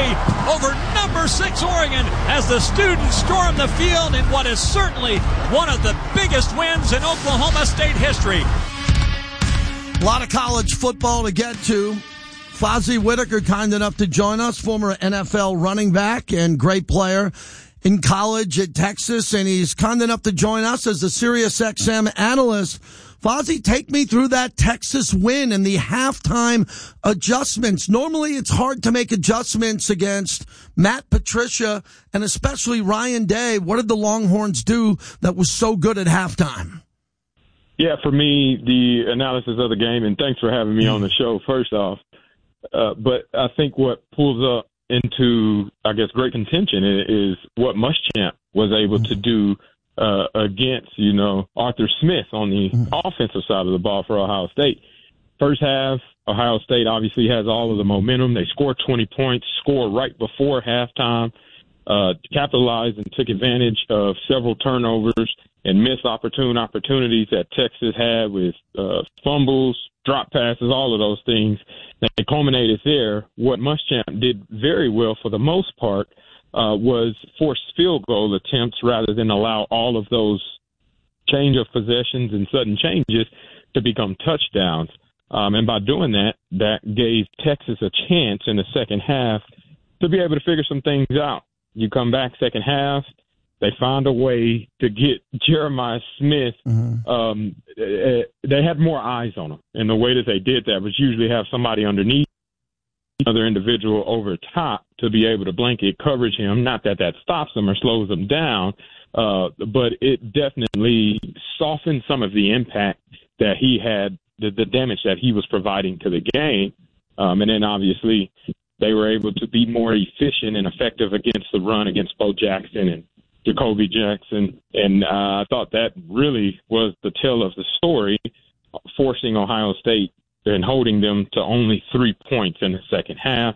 over number 6 Oregon as the students storm the field in what is certainly one of the biggest wins in Oklahoma State history. A lot of college football to get to. Fozzie Whitaker, kind enough to join us, former NFL running back and great player in college at Texas, and he's kind enough to join us as a SiriusXM analyst. Fozzie, take me through that Texas win and the halftime adjustments. Normally, it's hard to make adjustments against Matt Patricia and especially Ryan Day. What did the Longhorns do that was so good at halftime? Yeah, for me, the analysis of the game, and thanks for having me on the show, first off. But I think what pulls up into, I guess, great contention is what Muschamp was able to do against, Arthur Smith on the offensive side of the ball for Ohio State. First half, Ohio State obviously has all of the momentum. They scored 20 points, scored right before halftime, capitalized and took advantage of several turnovers and missed opportunities that Texas had with fumbles, drop passes, all of those things. They culminated there. What Muschamp did very well for the most part was force field goal attempts rather than allow all of those change of possessions and sudden changes to become touchdowns. And by doing that, that gave Texas a chance in the second half to be able to figure some things out. You come back second half, they found a way to get Jeremiah Smith. They had more eyes on him. And the way that they did that was usually have somebody underneath another individual over top to be able to blanket coverage him. Not that stops him or slows him down, but it definitely softened some of the impact that he had, the damage that he was providing to the game. And then obviously they were able to be more efficient and effective against the run against Bo Jackson and Jacoby Jackson, and I thought that really was the tale of the story, forcing Ohio State and holding them to only 3 points in the second half.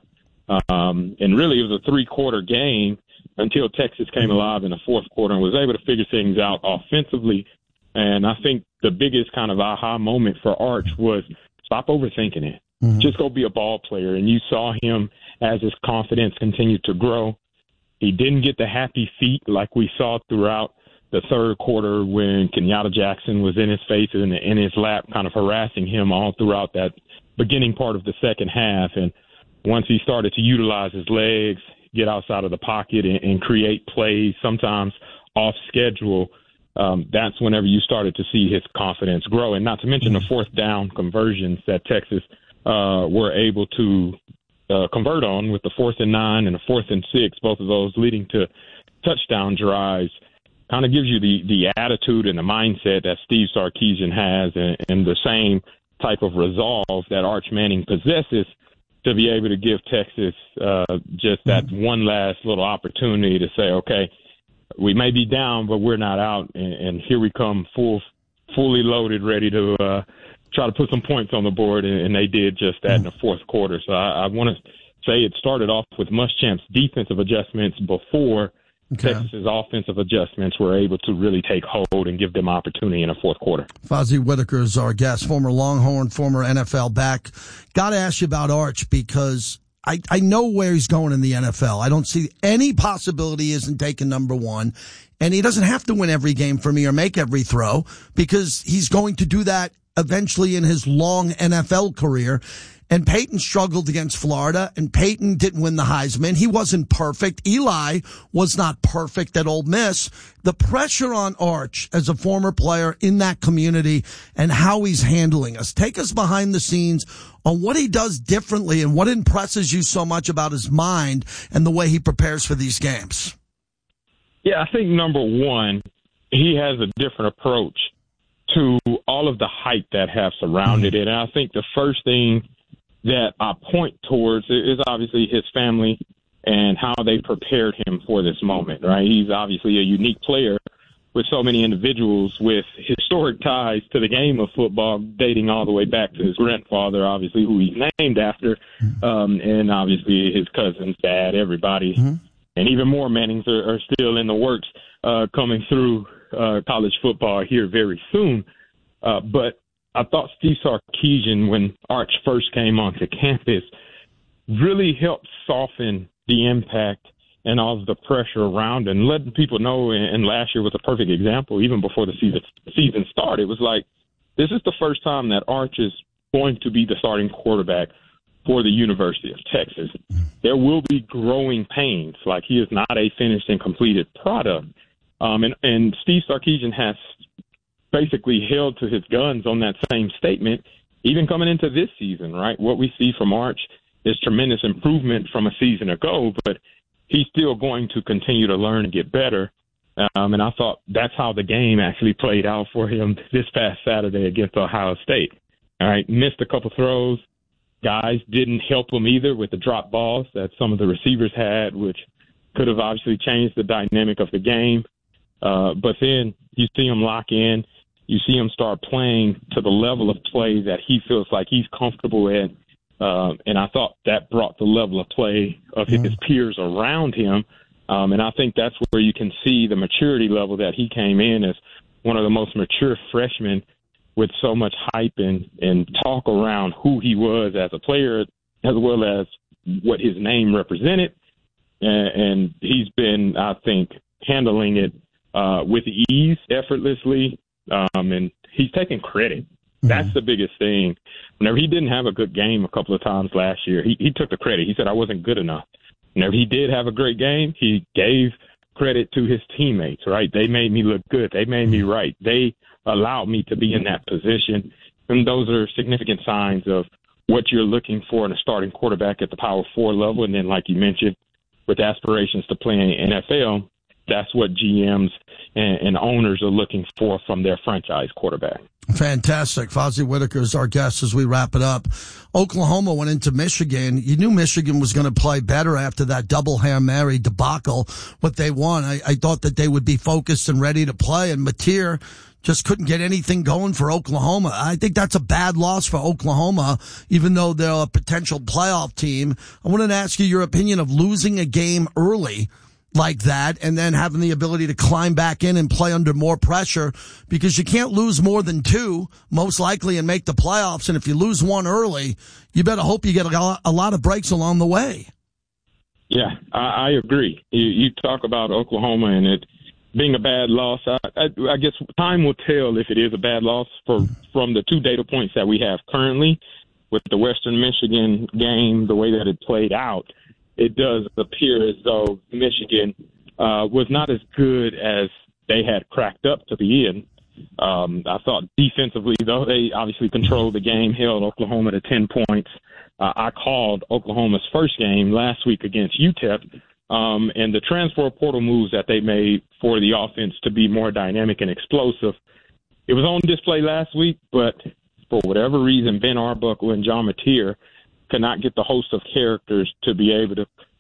And really, it was a three-quarter game until Texas came alive in the fourth quarter and was able to figure things out offensively. And I think the biggest kind of aha moment for Arch was stop overthinking it. Just go be a ball player. And you saw him as his confidence continued to grow. He didn't get the happy feet like we saw throughout the third quarter when Kenyatta Jackson was in his face and in his lap, kind of harassing him all throughout that beginning part of the second half. And once he started to utilize his legs, get outside of the pocket and create plays, sometimes off schedule, that's whenever you started to see his confidence grow. And not to mention the fourth down conversions that Texas were able to convert on with the 4th and 9 and the 4th and 6, both of those leading to touchdown drives, kind of gives you the attitude and the mindset that Steve Sarkisian has and the same type of resolve that Arch Manning possesses to be able to give Texas just that one last little opportunity to say, okay, we may be down, but we're not out, and here we come fully loaded, ready to try to put some points on the board, and they did just that in the fourth quarter. So I want to say it started off with Muschamp's defensive adjustments before Texas's offensive adjustments were able to really take hold and give them opportunity in the fourth quarter. Fozzie Whitaker is our guest, former Longhorn, former NFL back. Got to ask you about Arch because I know where he's going in the NFL. I don't see any possibility he isn't taking number one. And he doesn't have to win every game for me or make every throw because he's going to do that eventually in his long NFL career. And Peyton struggled against Florida, and Peyton didn't win the Heisman. He wasn't perfect. Eli was not perfect at Ole Miss. The pressure on Arch as a former player in that community and how he's handling us. Take us behind the scenes on what he does differently and what impresses you so much about his mind and the way he prepares for these games. Yeah, I think number one, he has a different approach to all of the hype that have surrounded it. And I think the first thing that I point towards is obviously his family and how they prepared him for this moment, right? He's obviously a unique player with so many individuals with historic ties to the game of football, dating all the way back to his grandfather, obviously, who he's named after, and obviously his cousin's dad, everybody. And even more Mannings are still in the works coming through college football here very soon. But I thought Steve Sarkisian, when Arch first came onto campus, really helped soften the impact and all of the pressure around, and letting people know. And last year was a perfect example. Even before the season started, it was like, this is the first time that Arch is going to be the starting quarterback for the University of Texas. There will be growing pains. Like, he is not a finished and completed product. And Steve Sarkisian has basically held to his guns on that same statement, even coming into this season, right? What we see from Arch is tremendous improvement from a season ago, but he's still going to continue to learn and get better. And I thought that's how the game actually played out for him this past Saturday against Ohio State. All right, missed a couple throws. Guys didn't help him either with the drop balls that some of the receivers had, which could have obviously changed the dynamic of the game. But then you see him lock in. You see him start playing to the level of play that he feels like he's comfortable in. And I thought that brought the level of play of his peers around him. And I think that's where you can see the maturity level that he came in as one of the most mature freshmen, with so much hype and talk around who he was as a player, as well as what his name represented. And he's been, I think, handling it with ease, effortlessly, and he's taking credit. That's the biggest thing. Whenever he didn't have a good game a couple of times last year, he took the credit. He said, I wasn't good enough. Whenever he did have a great game, he gave credit to his teammates, right? They made me look good. They made me right. They allowed me to be in that position. And those are significant signs of what you're looking for in a starting quarterback at the Power 4 level. And then, like you mentioned, with aspirations to play in the NFL, that's what GMs and owners are looking for from their franchise quarterback. Fantastic. Fozzie Whitaker is our guest as we wrap it up. Oklahoma went into Michigan. You knew Michigan was going to play better after that double Hail Mary debacle, what they won. I thought that they would be focused and ready to play, and Mateer just couldn't get anything going for Oklahoma. I think that's a bad loss for Oklahoma, even though they're a potential playoff team. I wanted to ask you your opinion of losing a game early like that and then having the ability to climb back in and play under more pressure, because you can't lose more than two, most likely, and make the playoffs. And if you lose one early, you better hope you get a lot of breaks along the way. Yeah, I agree. You talk about Oklahoma and it being a bad loss. I guess time will tell if it is a bad loss from the two data points that we have currently with the Western Michigan game, the way that it played out. It does appear as though Michigan was not as good as they had cracked up to be in. I thought defensively, though, they obviously controlled the game, held Oklahoma to 10 points. I called Oklahoma's first game last week against UTEP, and the transfer portal moves that they made for the offense to be more dynamic and explosive. It was on display last week, but for whatever reason, Ben Arbuckle and John Mateer could not get the host of characters to be able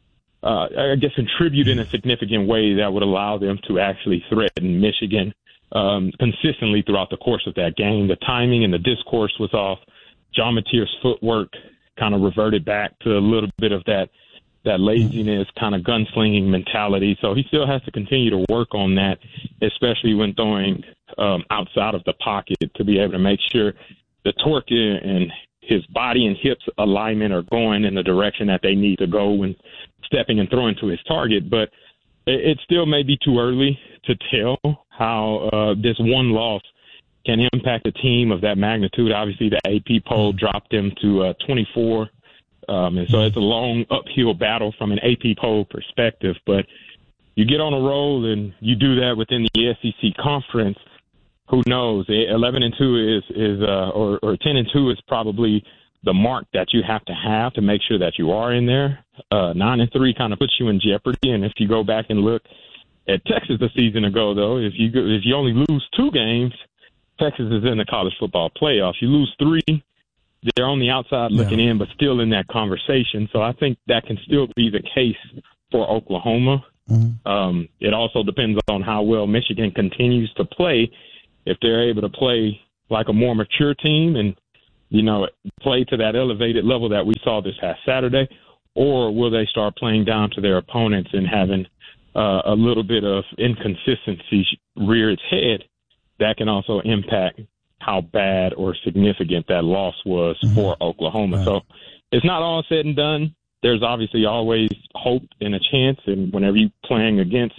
to, contribute in a significant way that would allow them to actually threaten Michigan consistently throughout the course of that game. The timing and the discourse was off. John Mateer's footwork kind of reverted back to a little bit of that laziness, kind of gunslinging mentality. So he still has to continue to work on that, especially when throwing outside of the pocket, to be able to make sure the torque and his body and hips alignment are going in the direction that they need to go when stepping and throwing to his target. But it still may be too early to tell how this one loss can impact a team of that magnitude. Obviously, the AP poll dropped them to 24. And so it's a long uphill battle from an AP poll perspective. But you get on a roll and you do that within the SEC conference. Who knows? 11-2 or 10-2 is probably the mark that you have to make sure that you are in there. 9-3 kind of puts you in jeopardy. And if you go back and look at Texas a season ago, though, if you only lose 2 games, Texas is in the college football playoffs. You lose 3, they're on the outside looking in, but still in that conversation. So I think that can still be the case for Oklahoma. Mm-hmm. It also depends on how well Michigan continues to play. If they're able to play like a more mature team and, play to that elevated level that we saw this past Saturday, or will they start playing down to their opponents and having a little bit of inconsistency rear its head? That can also impact how bad or significant that loss was for Oklahoma. Right. So it's not all said and done. there's obviously always hope and a chance. And whenever you're playing against,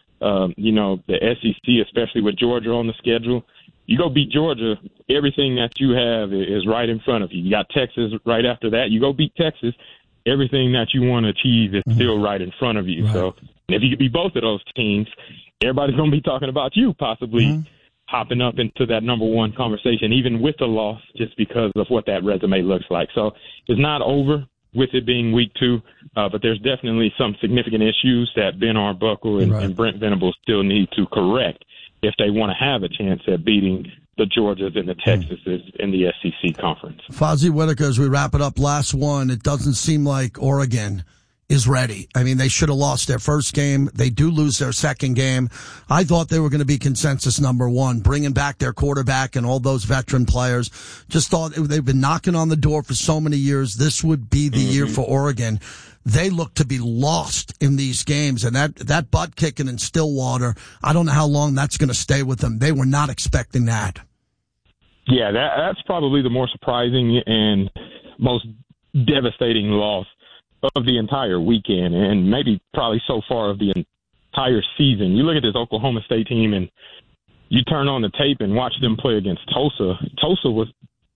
the SEC, especially with Georgia on the schedule, you go beat Georgia, everything that you have is right in front of you. You got Texas right after that. You go beat Texas, everything that you want to achieve is still right in front of you. Right. So if you could beat both of those teams, everybody's going to be talking about you possibly hopping up into that number one conversation, even with the loss, just because of what that resume looks like. So it's not over with it being week 2, but there's definitely some significant issues that Ben Arbuckle and Brent Venables still need to correct if they want to have a chance at beating the Georgias and the Texases in the SEC conference. Fozzie Whitaker, as we wrap it up, last one, it doesn't seem like Oregon is ready. I mean, they should have lost their first game. They do lose their second game. I thought they were going to be consensus number 1, bringing back their quarterback and all those veteran players. Just thought they've been knocking on the door for so many years. This would be the year for Oregon. They look to be lost in these games, and that butt kicking in Stillwater, I don't know how long that's going to stay with them. They were not expecting that. Yeah, that's probably the more surprising and most devastating loss of the entire weekend, and maybe probably so far of the entire season. You look at this Oklahoma State team, and you turn on the tape and watch them play against Tulsa. Tulsa was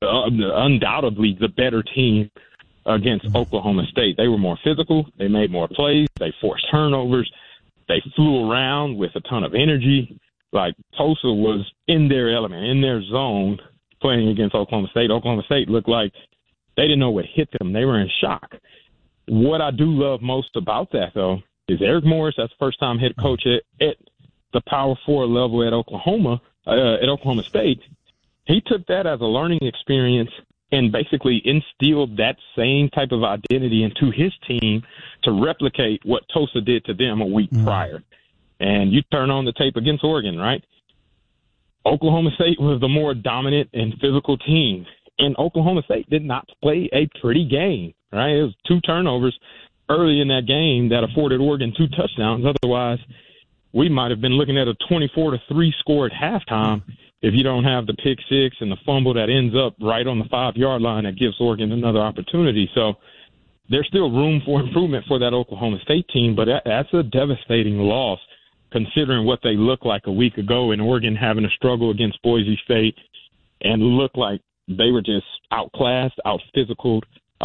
undoubtedly the better team against Oklahoma State. They were more physical. They made more plays. They forced turnovers. They flew around with a ton of energy. Like, Tulsa was in their element, in their zone, playing against Oklahoma State. Oklahoma State looked like they didn't know what hit them. They were in shock. What I do love most about that, though, is Eric Morris, that's first-time head coach at the Power 4 level at Oklahoma State. He took that as a learning experience and basically instilled that same type of identity into his team to replicate what Tulsa did to them a week prior. And you turn on the tape against Oregon, right? Oklahoma State was the more dominant and physical team, and Oklahoma State did not play a pretty game, right? It was 2 turnovers early in that game that afforded Oregon 2 touchdowns. Otherwise, we might have been looking at a 24-3 score at halftime if you don't have the pick six and the fumble that ends up right on the 5-yard line that gives Oregon another opportunity. So there's still room for improvement for that Oklahoma State team, but that's a devastating loss considering what they looked like a week ago, and Oregon having a struggle against Boise State and looked like they were just outclassed, out-physicaled,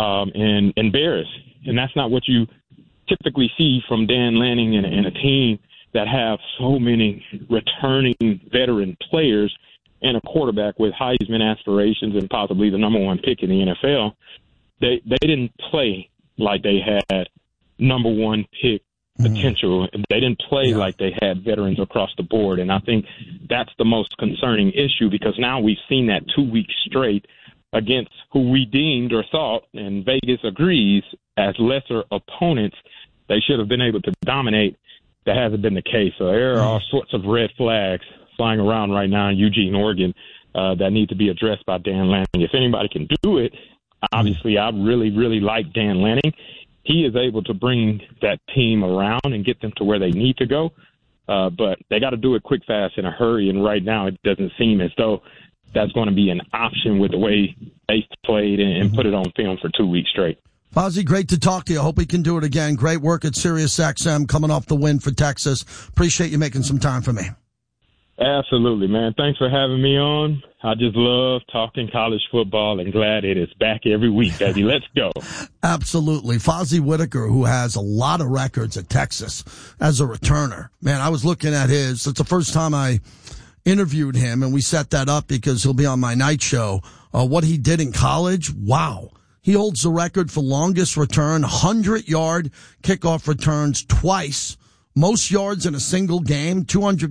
and embarrassed. And that's not what you typically see from Dan Lanning and a team that have so many returning veteran players and a quarterback with Heisman aspirations and possibly the number 1 pick in the NFL. They didn't play like they had number 1 pick potential. They didn't play like they had veterans across the board. And I think that's the most concerning issue, because now we've seen that 2 weeks straight against who we deemed or thought, and Vegas agrees, as lesser opponents, they should have been able to dominate. That hasn't been the case. So there are all sorts of red flags flying around right now in Eugene, Oregon, that need to be addressed by Dan Lanning. If anybody can do it, obviously I really, really like Dan Lanning. He is able to bring that team around and get them to where they need to go. But they got to do it quick, fast, in a hurry. And right now it doesn't seem as though that's going to be an option with the way they played and put it on film for 2 weeks straight. Fozzie, great to talk to you. I hope we can do it again. Great work at SiriusXM coming off the win for Texas. Appreciate you making some time for me. Absolutely, man. Thanks for having me on. I just love talking college football and glad it is back every week, baby. Let's go. Absolutely. Fozzie Whitaker, who has a lot of records at Texas as a returner. Man, I was looking at his. It's the first time I interviewed him, and we set that up because he'll be on my night show. What he did in college, wow. He holds the record for longest return, 100-yard kickoff returns twice. Most yards in a single game,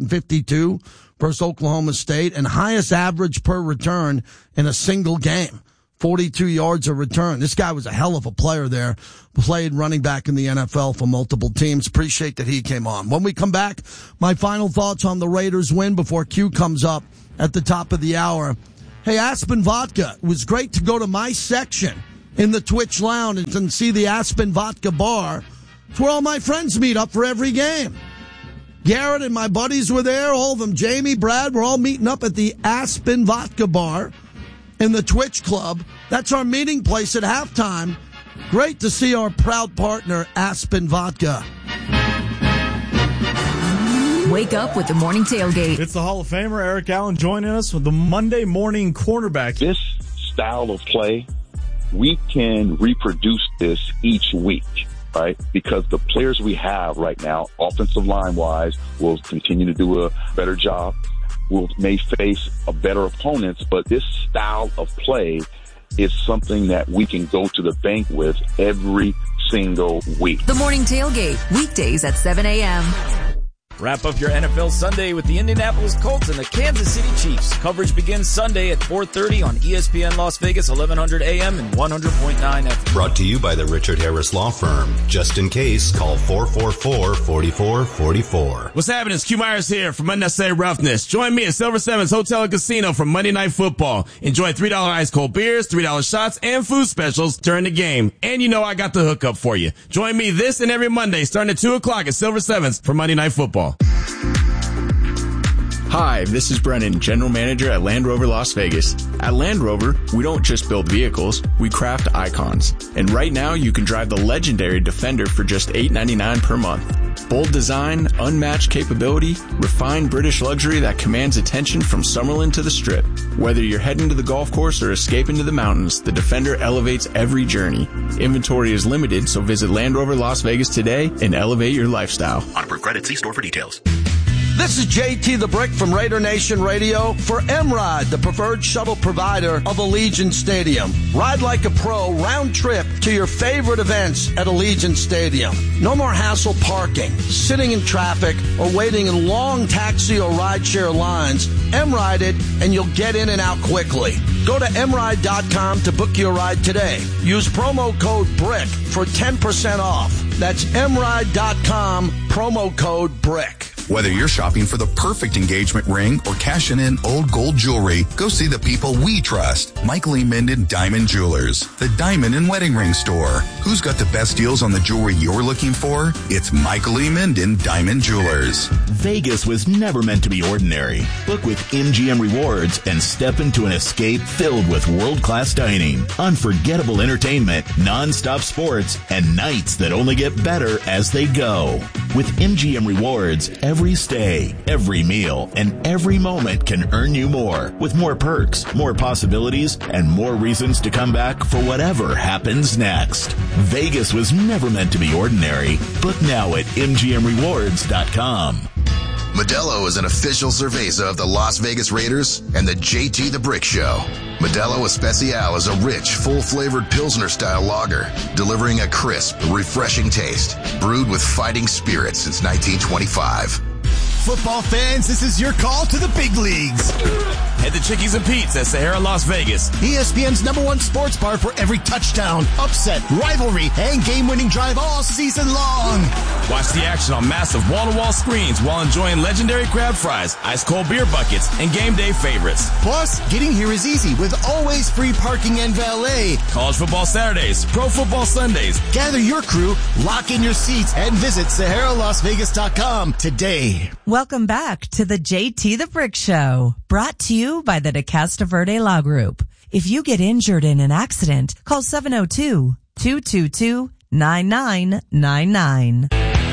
252 versus Oklahoma State, and highest average per return in a single game, 42 yards a return. This guy was a hell of a player there, played running back in the NFL for multiple teams. Appreciate that he came on. When we come back, my final thoughts on the Raiders win before Q comes up at the top of the hour. Hey, Aspen Vodka, it was great to go to my section in the Twitch Lounge and see the Aspen Vodka Bar. It's where all my friends meet up for every game. Garrett and my buddies were there, all of them. Jamie, Brad, we're all meeting up at the Aspen Vodka Bar in the Twitch Club. That's our meeting place at halftime Great to see our proud partner, Aspen Vodka. Wake up with the Morning Tailgate. It's the Hall of Famer, Eric Allen, joining us with the Monday Morning Cornerback. This style of play, we can reproduce this each week, right? Because the players we have right now, offensive line-wise, will continue to do a better job. May face a better opponents, but this style of play is something that we can go to the bank with every single week. The Morning Tailgate, weekdays at 7 a.m. Wrap up your NFL Sunday with the Indianapolis Colts and the Kansas City Chiefs. Coverage begins Sunday at 4:30 on ESPN Las Vegas, 1100 AM and 100.9 FM. Brought to you by the Richard Harris Law Firm. Just in case, call 444-4444. What's happening? It's Q Myers here from Unnecessary Roughness. Join me at Silver Sevens Hotel and Casino for Monday Night Football. Enjoy $3 ice cold beers, $3 shots, and food specials during the game. And you know I got the hookup for you. Join me this and every Monday starting at 2 o'clock at Silver Sevens for Monday Night Football. Hi, this is Brennan, General Manager at Land Rover Las Vegas. At Land Rover, we don't just build vehicles, we craft icons. And right now, you can drive the legendary Defender for just $8.99 per month. Bold design, unmatched capability, refined British luxury that commands attention from Summerlin to the Strip. Whether you're heading to the golf course or escaping to the mountains, the Defender elevates every journey. Inventory is limited, so visit Land Rover Las Vegas today and elevate your lifestyle. On approved credit, see store for details. This is JT the Brick from Raider Nation Radio for M-Ride, the preferred shuttle provider of Allegiant Stadium. Ride like a pro, round trip to your favorite events at Allegiant Stadium. No more hassle parking, sitting in traffic, or waiting in long taxi or rideshare lines. M-Ride it, and you'll get in and out quickly. Go to mride.com to book your ride today. Use promo code BRICK for 10% off. That's mride.com, promo code BRICK. Whether you're shopping for the perfect engagement ring or cashing in old gold jewelry, go see the people we trust. Michael E. Minden Diamond Jewelers, the diamond and wedding ring store. Who's got the best deals on the jewelry you're looking for? It's Michael E. Minden Diamond Jewelers. Vegas was never meant to be ordinary. Book with MGM Rewards and step into an escape filled with world-class dining, unforgettable entertainment, non-stop sports, and nights that only get better as they go. With MGM Rewards, every stay, every meal, and every moment can earn you more, with more perks, more possibilities, and more reasons to come back for whatever happens next. Vegas was never meant to be ordinary. Book now at MGMRewards.com. Modelo is an official cerveza of the Las Vegas Raiders and the JT the Brick Show. Modelo Especial is a rich, full-flavored Pilsner-style lager, delivering a crisp, refreshing taste, brewed with fighting spirit since 1925. Football fans, this is your call to the big leagues. Head to Chickies and Pete's at Sahara Las Vegas. ESPN's #1 sports bar for every touchdown, upset, rivalry, and game-winning drive all season long. Watch the action on massive wall-to-wall screens while enjoying legendary crab fries, ice-cold beer buckets, and game day favorites. Plus, getting here is easy with always free parking and valet. College football Saturdays, pro football Sundays. Gather your crew, lock in your seats, and visit SaharaLasVegas.com today. Welcome back to the JT the Brick Show, brought to you by the DeCasta Verde Law Group. If you get injured in an accident, call 702-222-9999.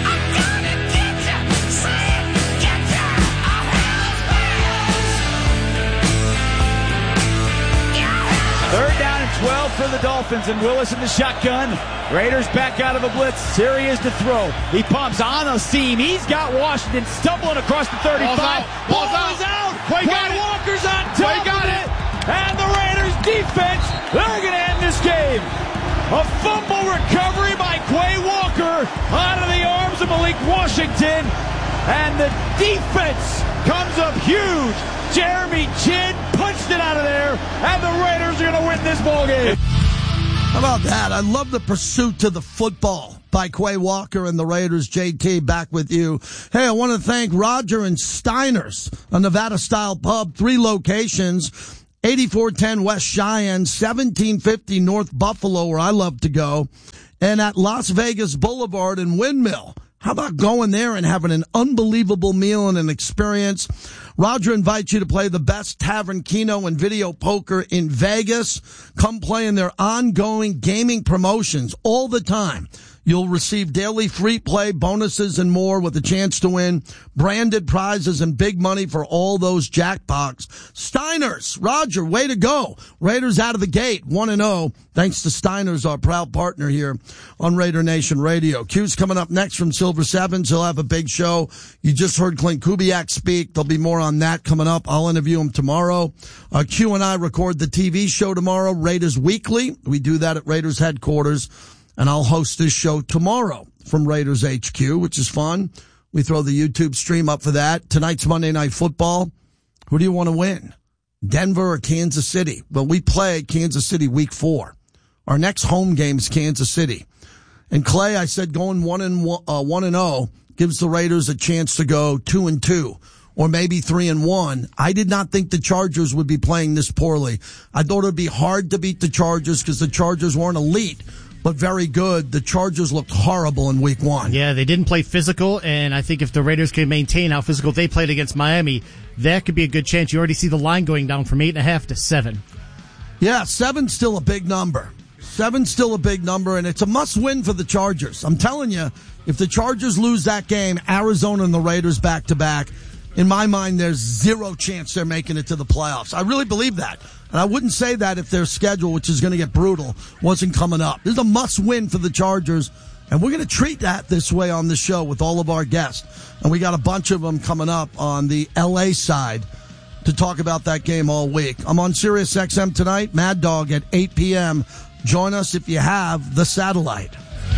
Third down and 12 for the Dolphins, and Willis in the shotgun. Raiders back out of a blitz. Here he is to throw. He pumps on a seam. He's got Washington stumbling across the 35. Ball is out. Quay Walker's on top of it. And the Raiders defense, they're going to end this game. A fumble recovery by Quay Walker out of the arms of Malik Washington. And the defense comes up huge. Jeremy Chinn punched it out of there, and the Raiders are going to win this ball game. How about that? I love the pursuit to the football by Quay Walker and the Raiders. JT, back with you. Hey, I want to thank Roger and Steiner's, a Nevada-style pub, 3 locations, 8410 West Cheyenne, 1750 North Buffalo, where I love to go, and at Las Vegas Boulevard and Windmill. How about going there and having an unbelievable meal and an experience? Roger invites you to play the best tavern, keno, and video poker in Vegas. Come play in their ongoing gaming promotions all the time. You'll receive daily free play, bonuses, and more with a chance to win branded prizes and big money for all those jackpots. Steiner's, Roger, way to go. Raiders out of the gate, 1-0. Thanks to Steiner's, our proud partner here on Raider Nation Radio. Q's coming up next from Silver Sevens. He'll have a big show. You just heard Clint Kubiak speak. There'll be more on that coming up. I'll interview him tomorrow. Q and I record the TV show tomorrow, Raiders Weekly. We do that at Raiders headquarters. And I'll host this show tomorrow from Raiders HQ, which is fun. We throw the YouTube stream up for that. Tonight's Monday Night Football. Who do you want to win? Denver or Kansas City? Well, we play Kansas City week 4. Our next home game is Kansas City. And Clay, I said going 1-0 gives the Raiders a chance to go 2-2 or maybe 3-1. I did not think the Chargers would be playing this poorly. I thought it would be hard to beat the Chargers because the Chargers weren't elite, but very good. The Chargers looked horrible in week 1. Yeah, they didn't play physical, and I think if the Raiders can maintain how physical they played against Miami, that could be a good chance. You already see the line going down from 8.5 to 7. Yeah, 7's still a big number. 7's still a big number, and it's a must-win for the Chargers. I'm telling you, if the Chargers lose that game, Arizona and the Raiders back-to-back, in my mind, there's zero chance they're making it to the playoffs. I really believe that. And I wouldn't say that if their schedule, which is going to get brutal, wasn't coming up. This is a must-win for the Chargers, and we're going to treat that this way on the show with all of our guests. And we got a bunch of them coming up on the L.A. side to talk about that game all week. I'm on Sirius XM tonight, Mad Dog at 8 p.m. Join us if you have the satellite.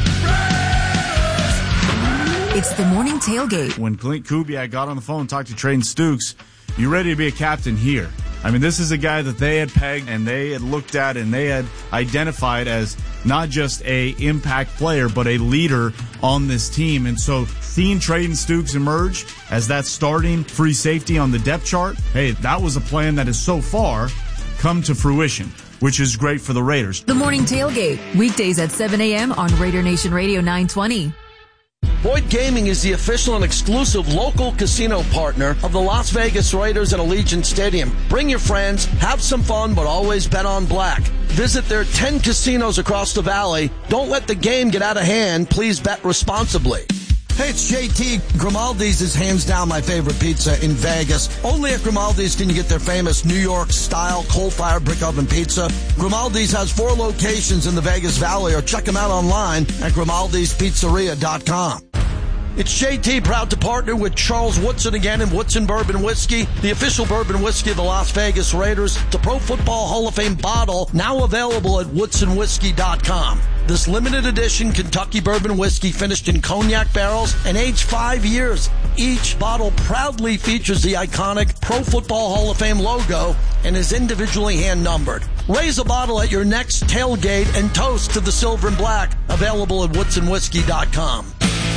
It's the morning tailgate. When Clint Kubiak got on the phone and talked to Trayden Stukes, you ready to be a captain here? I mean, this is a guy that they had pegged and they had looked at and they had identified as not just a impact player, but a leader on this team. And so seeing Trayden Stukes emerge as that starting free safety on the depth chart, hey, that was a plan that has so far come to fruition, which is great for the Raiders. The morning tailgate, weekdays at 7 a.m. on Raider Nation Radio 920. Boyd Gaming is the official and exclusive local casino partner of the Las Vegas Raiders at Allegiant Stadium. Bring your friends, have some fun, but always bet on black. Visit their 10 casinos across the valley. Don't let the game get out of hand. Please bet responsibly. Hey, it's JT. Grimaldi's is hands down my favorite pizza in Vegas. Only at Grimaldi's can you get their famous New York-style coal-fired brick oven pizza. Grimaldi's has 4 locations in the Vegas Valley, or check them out online at Grimaldi'sPizzeria.com. It's JT, proud to partner with Charles Woodson again in Woodson Bourbon Whiskey, the official bourbon whiskey of the Las Vegas Raiders. The Pro Football Hall of Fame bottle, now available at WoodsonWhiskey.com. This limited edition Kentucky bourbon whiskey finished in cognac barrels and aged 5 years. Each bottle proudly features the iconic Pro Football Hall of Fame logo and is individually hand-numbered. Raise a bottle at your next tailgate and toast to the silver and black, available at WoodsonWhiskey.com.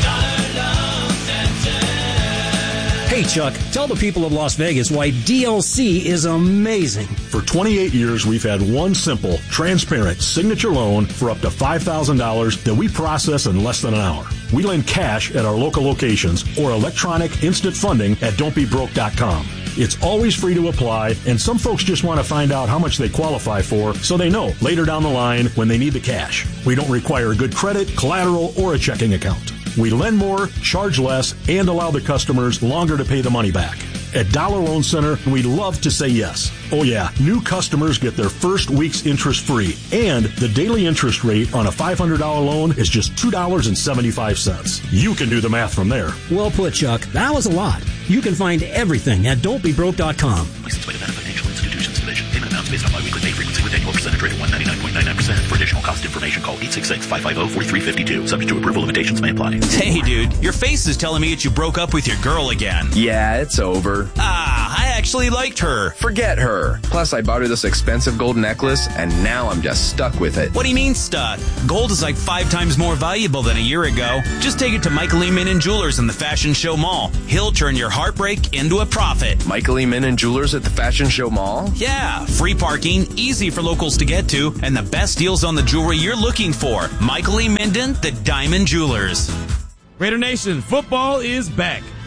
Hey, Chuck, tell the people of Las Vegas why DLC is amazing. For 28 years, we've had one simple, transparent signature loan for up to $5,000 that we process in less than an hour. We lend cash at our local locations or electronic instant funding at don'tbebroke.com. It's always free to apply, and some folks just want to find out how much they qualify for so they know later down the line when they need the cash. We don't require good credit, collateral, or a checking account. We lend more, charge less, and allow the customers longer to pay the money back. At Dollar Loan Center, we love to say yes. Oh yeah, new customers get their first week's interest free, and the daily interest rate on a $500 loan is just $2.75. You can do the math from there. Well put, Chuck. That was a lot. You can find everything at don'tbebroke.com. Licensed by the Benefit Financial Institutions Division. Payment amounts based on biweekly pay frequency with annual percentage rate of 199.99%. For additional cost information, call 866-550-4352. Subject to approval, limitations may apply. Hey, dude, your face is telling me that you broke up with your girl again. Yeah, it's over. I actually liked her. Forget her. Plus, I bought her this expensive gold necklace, and now I'm just stuck with it. What do you mean stuck? Gold is like 5 times more valuable than a year ago. Just take it to Michael E. Minnan Jewelers in the Fashion Show Mall. He'll turn your heartbreak into a profit. Michael E. Minnan Jewelers at the Fashion Show Mall? Yeah, free parking, easy for locals to get to, and the best deals on the jewelry you're looking for. Michael E. Minden, the Diamond Jewelers. Raider Nation, football is back.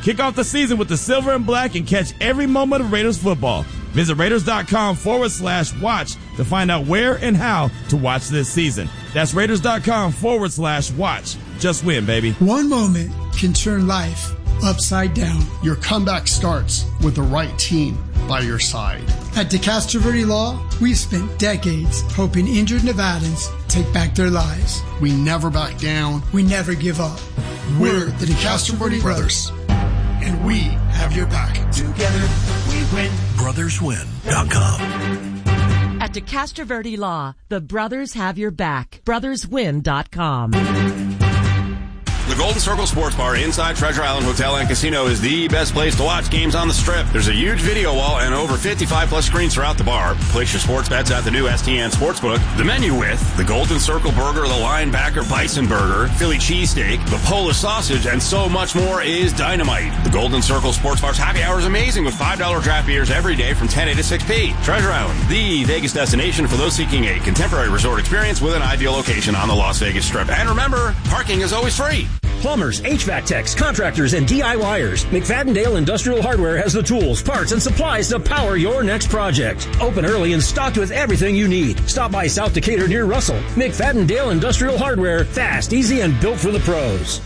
Kick off the season with the silver and black and catch every moment of Raiders football. Visit Raiders.com/watch to find out where and how to watch this season. That's Raiders.com/watch. Just win, baby. One moment can turn life upside down. Your comeback starts with the right team by your side. At DeCastro Verde Law, we've spent decades helping injured Nevadans take back their lives. We never back down. We never give up. We're the DeCastro Verde Brothers, and we have your back. Together we win. BrothersWin.com. At DeCastro Verde Law, the brothers have your back. BrothersWin.com. The Golden Circle Sports Bar inside Treasure Island Hotel and Casino is the best place to watch games on the Strip. There's a huge video wall and over 55-plus screens throughout the bar. Place your sports bets at the new STN Sportsbook. The menu with the Golden Circle Burger, the Linebacker Bison Burger, Philly Cheesesteak, the Polish Sausage, and so much more is dynamite. The Golden Circle Sports Bar's happy hour is amazing with $5 draft beers every day from 10 a to 6 p. Treasure Island, the Vegas destination for those seeking a contemporary resort experience with an ideal location on the Las Vegas Strip. And remember, parking is always free. Plumbers, HVAC techs, contractors, and DIYers. McFadden-Dale Industrial Hardware has the tools, parts, and supplies to power your next project. Open early and stocked with everything you need. Stop by South Decatur near Russell. McFadden-Dale Industrial Hardware. Fast, easy, and built for the pros.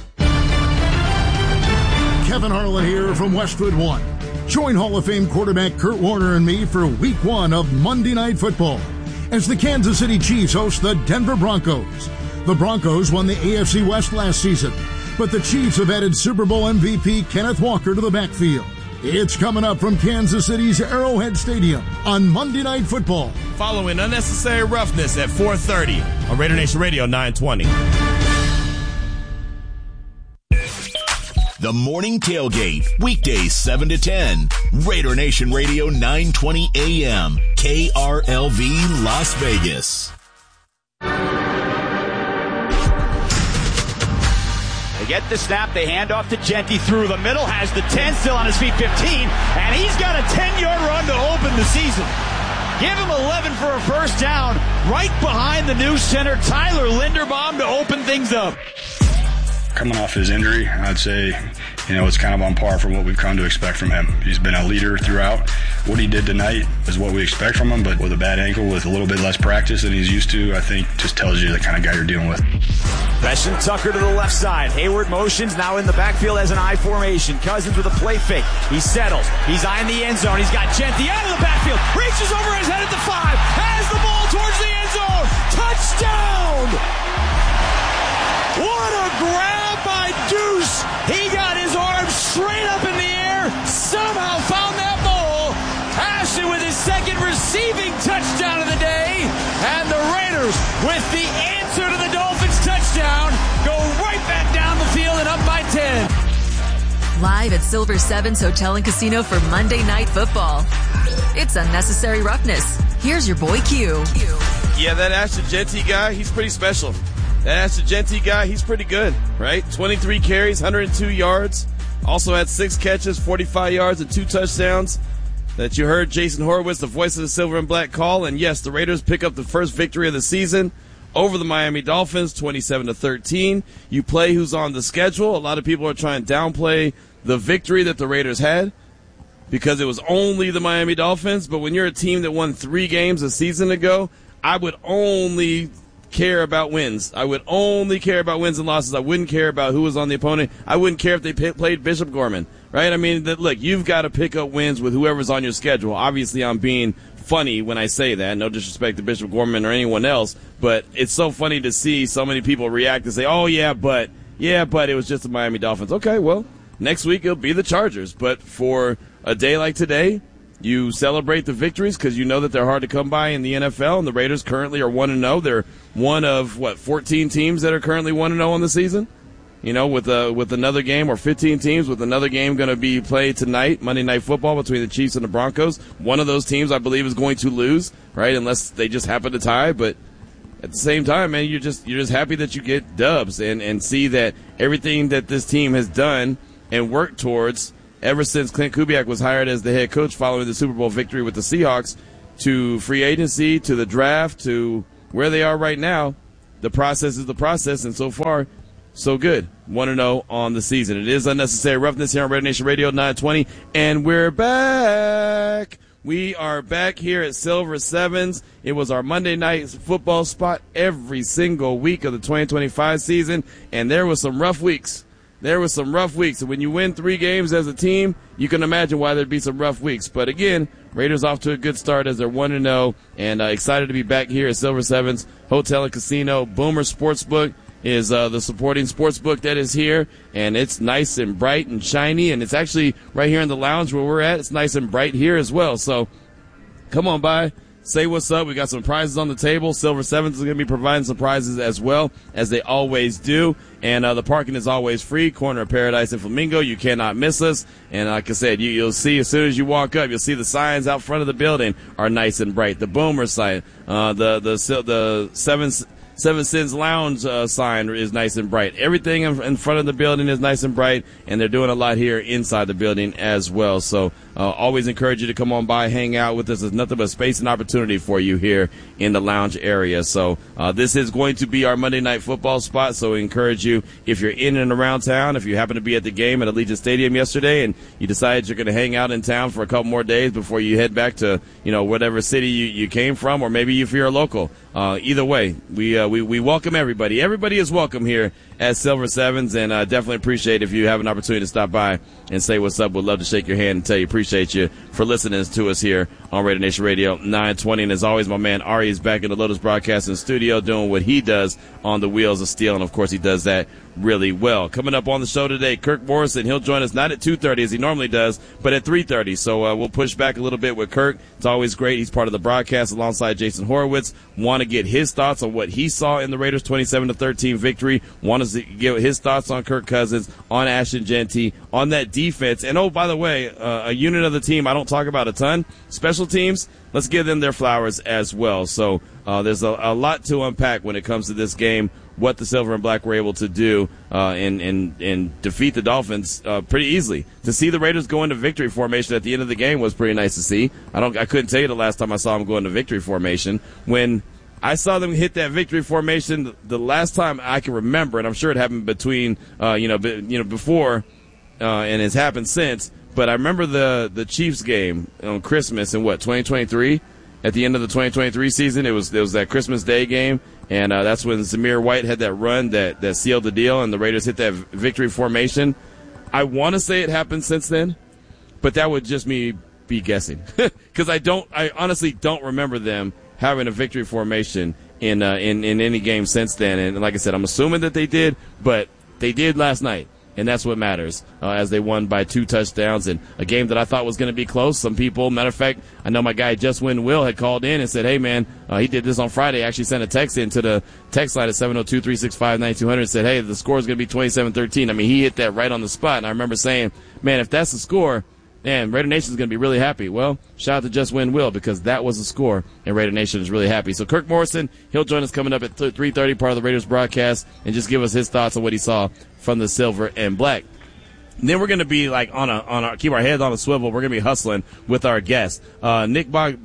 Kevin Harlan here from Westwood One. Join Hall of Fame quarterback Kurt Warner and me for Week 1 of Monday Night Football as the Kansas City Chiefs host the Denver Broncos. The Broncos won the AFC West last season, but the Chiefs have added Super Bowl MVP Kenneth Walker to the backfield. It's coming up from Kansas City's Arrowhead Stadium on Monday Night Football. Following Unnecessary Roughness at 4:30 on Raider Nation Radio 920. The Morning Tailgate, weekdays 7 to 10. Raider Nation Radio 920 AM, KRLV Las Vegas. They get the snap, they hand off to Genty through the middle, has the 10, still on his feet, 15, and he's got a 10-yard run to open the season. Give him 11 for a first down, right behind the new center, Tyler Linderbaum, to open things up. Coming off his injury, I'd say, it's kind of on par for what we've come to expect from him. He's been a leader throughout. What he did tonight is what we expect from him, but with a bad ankle, with a little bit less practice than he's used to, I think just tells you the kind of guy you're dealing with. Preston Tucker to the left side. Hayward motions now in the backfield as an I formation. Cousins with a play fake. He settles. He's eyeing the end zone. He's got Genty out of the backfield. Reaches over his head at the 5. Has the ball towards the end zone. Touchdown! What a grab by Deuce. He got his arm straight up in the air. Somehow found that ball. Ashton with his second receiving touchdown of the day. And the Raiders, with the answer to the Dolphins touchdown, go right back down the field and up by 10. Live at Silver Sevens Hotel and Casino for Monday Night Football. It's Unnecessary Roughness. Here's your boy Q. Yeah, that Ashton Genty guy, he's pretty special. That Ashton Genty guy, he's pretty good, right? 23 carries, 102 yards. Also had 6 catches, 45 yards, and 2 touchdowns. That you heard Jason Horowitz, the voice of the Silver and Black, call. And yes, the Raiders pick up the first victory of the season over the Miami Dolphins, 27-13. You play who's on the schedule. A lot of people are trying to downplay the victory that the Raiders had because it was only the Miami Dolphins. But when you're a team that won 3 games a season ago, I would only care about wins. I would only care about wins and losses. I wouldn't care about who was on the opponent. I wouldn't care if they played Bishop Gorman, right? I mean, look, you've got to pick up wins with whoever's on your schedule. Obviously, I'm being funny when I say that. No disrespect to Bishop Gorman or anyone else, but it's so funny to see so many people react and say, oh, yeah, but it was just the Miami Dolphins. Okay, well, next week it'll be the Chargers. But for a day like today, you celebrate the victories because you know that they're hard to come by in the NFL, and the Raiders currently are 1-0. They're one of, 14 teams that are currently 1-0 on the season? With another game, or 15 teams with another game going to be played tonight, Monday Night Football, between the Chiefs and the Broncos. One of those teams, I believe, is going to lose, right, unless they just happen to tie. But at the same time, man, you're just happy that you get dubs and see that everything that this team has done and worked towards ever since Clint Kubiak was hired as the head coach following the Super Bowl victory with the Seahawks, to free agency, to the draft, to where they are right now. The process is the process, and so far so good. 1-0 on the season. It is Unnecessary Roughness here on Raider Nation Radio 920, and we're back. We are back here at Silver Sevens. It was our Monday night football spot every single week of the 2025 season, and there was some rough weeks. And when you win 3 games as a team, you can imagine why there'd be some rough weeks. But again, Raiders off to a good start as they're 1-0, and excited to be back here at Silver Sevens Hotel and Casino. Boomer Sportsbook is the supporting sportsbook that is here, and it's nice and bright and shiny, and it's actually right here in the lounge where we're at. It's nice and bright here as well. So come on by. Say what's up. We got some prizes on the table. Silver Sevens is going to be providing some prizes as well, as they always do. And the parking is always free. Corner of Paradise and Flamingo. You cannot miss us. And like I said, you'll see as soon as you walk up, you'll see the signs out front of the building are nice and bright. The Boomer sign, the Seven Sins Lounge sign is nice and bright. Everything in front of the building is nice and bright, and they're doing a lot here inside the building as well. So always encourage you to come on by, hang out with us. There's nothing but space and opportunity for you here in the lounge area. So this is going to be our Monday night football spot, so we encourage you, if you're in and around town, if you happen to be at the game at Allegiant Stadium yesterday and you decided you're going to hang out in town for a couple more days before you head back to whatever city you came from, or maybe if you're a local, either way, we welcome everybody. Everybody is welcome here at Silver Sevens, and definitely appreciate if you have an opportunity to stop by and say what's up. We'd love to shake your hand and tell you appreciate you for listening to us here on Raider Nation Radio 920. And as always, my man Ari is back in the Lotus Broadcasting Studio doing what he does on the wheels of steel, and of course he does that really well. Coming up on the show today, Kirk Morrison. He'll join us not at 2:30 as he normally does, but at 3:30. So we'll push back a little bit with Kirk. It's always great. He's part of the broadcast alongside Jason Horowitz. Want to get his thoughts on what he saw in the Raiders' 27-13 victory. Want to get his thoughts on Kirk Cousins, on Ashton Jeanty, on that defense. And, oh, by the way, a unit of the team I don't talk about a ton, special teams. Let's give them their flowers as well. So there's a lot to unpack when it comes to this game, what the Silver and Black were able to do and defeat the Dolphins pretty easily. To see the Raiders go into victory formation at the end of the game was pretty nice to see. I couldn't tell you the last time I saw them go into victory formation. When I saw them hit that victory formation the last time I can remember, and I'm sure it happened between before and it's happened since. But I remember the Chiefs game on Christmas in 2023. At the end of the 2023 season, it was that Christmas Day game, and that's when Zamir White had that run that sealed the deal, and the Raiders hit that victory formation. I want to say it happened since then, but that would just me be guessing because I honestly don't remember them having a victory formation in any game since then. And like I said, I'm assuming that they did, but they did last night. And that's what matters, as they won by 2 touchdowns in a game that I thought was going to be close. Some people, matter of fact, I know my guy Just Win Will had called in and said, hey, man, he did this on Friday. Actually sent a text into the text line at 702-365-9200 and said, hey, the score is going to be 27-13. I mean, he hit that right on the spot. And I remember saying, man, if that's the score, man, Raider Nation is going to be really happy. Well, shout out to Just Win Will, because that was the score, and Raider Nation is really happy. So Kirk Morrison, he'll join us coming up at 3:30, part of the Raiders broadcast, and just give us his thoughts on what he saw from the Silver and Black. And then we're going to be like keep our heads on a swivel. We're going to be hustling with our guest, Nick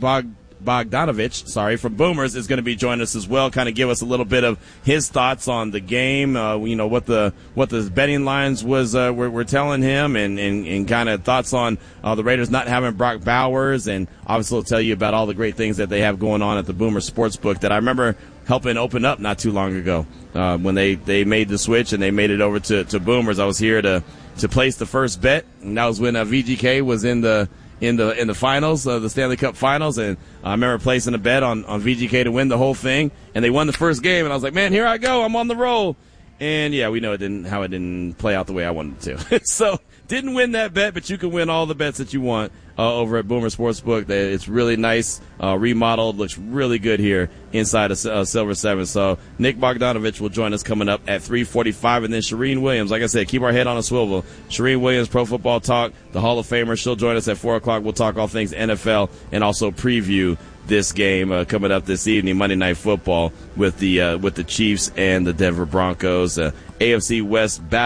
Bogdanovich, from Boomers, is going to be joining us as well. Kind of give us a little bit of his thoughts on the game. What the betting lines were telling him, and kind of thoughts on the Raiders not having Brock Bowers, and obviously he'll tell you about all the great things that they have going on at the Boomer Sportsbook that I remember helping open up not too long ago when they made the switch and they made it over to Boomers. I was here to place the first bet, and that was when VGK was in the finals, the Stanley Cup Finals, and I remember placing a bet on VGK to win the whole thing, and they won the first game, and I was like, man, here I go, I'm on the roll. And yeah, we know it didn't play out the way I wanted it to. So didn't win that bet, but you can win all the bets that you want over at Boomer Sportsbook. It's really nice, remodeled, looks really good here inside of Silver Seven. So Nick Bogdanovich will join us coming up at 3:45, and then Shireen Williams. Like I said, keep our head on a swivel. Shireen Williams, Pro Football Talk, the Hall of Famer. She'll join us at 4 o'clock. We'll talk all things NFL and also preview this game coming up this evening, Monday Night Football, with the Chiefs and the Denver Broncos. AFC West battle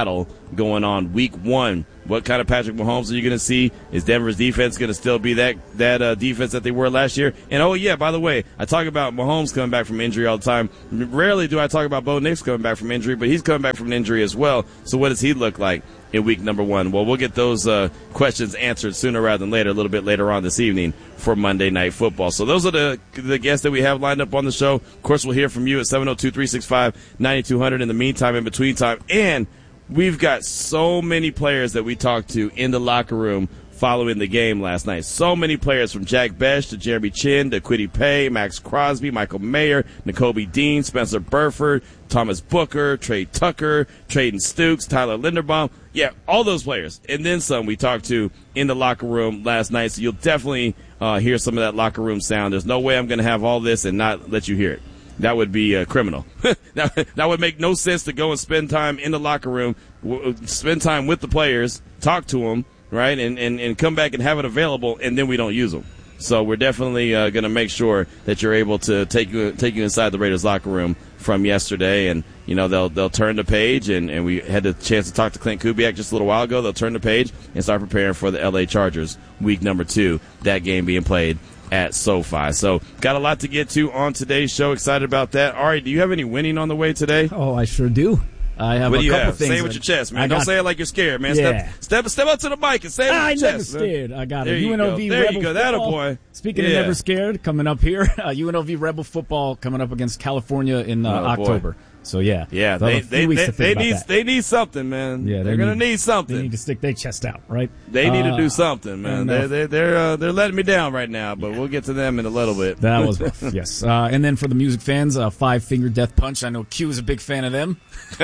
going on week 1. What kind of Patrick Mahomes are you going to see? Is Denver's defense going to still be that defense that they were last year? And, oh, yeah, by the way, I talk about Mahomes coming back from injury all the time. Rarely do I talk about Bo Nix coming back from injury, but he's coming back from an injury as well. So what does he look like in week number 1? Well, we'll get those questions answered sooner rather than later, a little bit later on this evening for Monday Night Football. So those are the guests that we have lined up on the show. Of course, we'll hear from you at 702-365-9200 in the meantime, in between time. And we've got so many players that we talked to in the locker room following the game last night. So many players, from Jack Besh to Jeremy Chin to Kwity Paye, Max Crosby, Michael Mayer, Nakobe Dean, Spencer Burford, Thomas Booker, Trey Tucker, Trayden Stukes, Tyler Linderbaum. Yeah, all those players. And then some we talked to in the locker room last night. So you'll definitely hear some of that locker room sound. There's no way I'm going to have all this and not let you hear it. That would be criminal. that would make no sense to go and spend time in the locker room, spend time with the players, talk to them, right, and come back and have it available, and then we don't use them. So we're definitely going to make sure that you're able to take you inside the Raiders locker room from yesterday, and they'll turn the page, and we had the chance to talk to Clint Kubiak just a little while ago. They'll turn the page and start preparing for the LA Chargers week number 2. That game being played at SoFi. So got a lot to get to on today's show. Excited about that. Ari, do you have any winning on the way today? Oh, I sure do. I have what a couple things. Say it with your chest, man. Don't say it like you're scared, man. Yeah. Step up to the mic and say it with your chest. I'm never scared. I got it. UNLV there Rebel you go. Football. That a boy. Speaking of never scared, coming up here, UNLV Rebel Football coming up against California in October. Boy. So yeah, they need something, man. Yeah, they're gonna need something. They need to stick their chest out, right? They need to do something, man. They're letting me down right now, but we'll get to them in a little bit. That was rough, yes. And then for the music fans, Five Finger Death Punch. I know Q is a big fan of them,